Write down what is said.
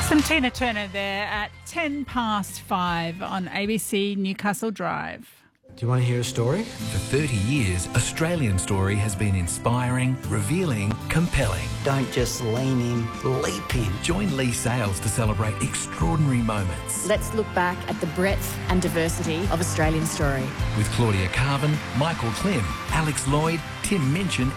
Some Tina Turner there at 5:10 on ABC Newcastle Drive. Do you want to hear a story? For 30 years, Australian Story has been inspiring, revealing, compelling. Don't just lean in, leap in. Join Lee Sales to celebrate extraordinary moments. Let's look back at the breadth and diversity of Australian Story. With Claudia Carvin, Michael Klim, Alex Lloyd, Tim Minchin